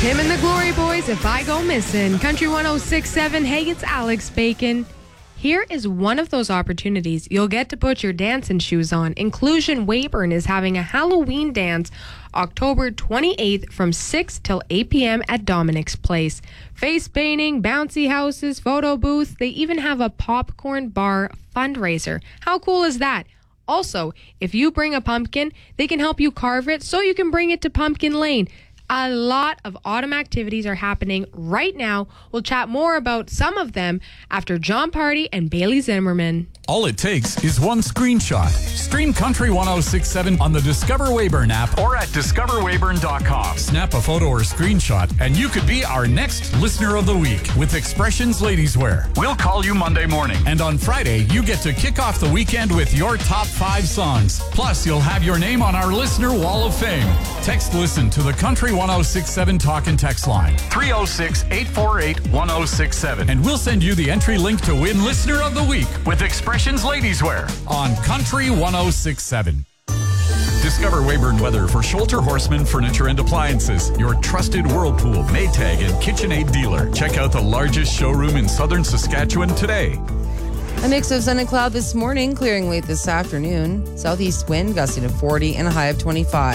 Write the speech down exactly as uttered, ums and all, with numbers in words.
Him and the Glory Boys, If I Go Missing. Country one oh six point seven. Hey, it's Alex Bacon. Here is one of those opportunities you'll get to put your dancing shoes on. Inclusion Weyburn is having a Halloween dance October twenty-eighth from six till eight p.m. at Dominic's Place. Face painting, bouncy houses, photo booths. They even have a popcorn bar fundraiser. How cool is that? Also, if you bring a pumpkin, they can help you carve it so you can bring it to Pumpkin Lane. A lot of autumn activities are happening right now. We'll chat more about some of them after John Party and Bailey Zimmerman. All it takes is one screenshot. Stream Country one oh six point seven on the Discover Weyburn app or at discover weyburn dot com. Snap a photo or screenshot and you could be our next Listener of the Week with Expressions Ladies Wear. We'll call you Monday morning. And on Friday, you get to kick off the weekend with your top five songs. Plus, you'll have your name on our Listener Wall of Fame. Text Listen to the Country one oh six point seven talk and text line. three oh six, eight four eight, one oh six seven. And we'll send you the entry link to win Listener of the Week with Expressions Ladies Wear on Country one oh six point seven. Discover Weyburn Weather for Scholter Horseman Furniture and Appliances, your trusted Whirlpool, Maytag, and KitchenAid dealer. Check out the largest showroom in southern Saskatchewan today. A mix of sun and cloud this morning, clearing late this afternoon. Southeast wind gusting to forty and a high of twenty-five.